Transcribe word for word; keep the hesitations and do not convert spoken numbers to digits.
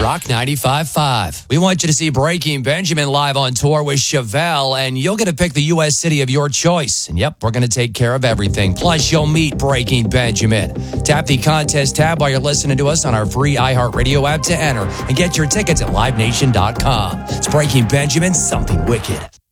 Rock ninety-five point five. We want you to see Breaking Benjamin live on tour with Chevelle, and you'll get to pick the U S city of your choice. And yep, we're going to take care of everything. Plus, you'll meet Breaking Benjamin. Tap the contest tab while you're listening to us on our free iHeartRadio app to enter and get your tickets at live nation dot com. It's Breaking Benjamin, something wicked.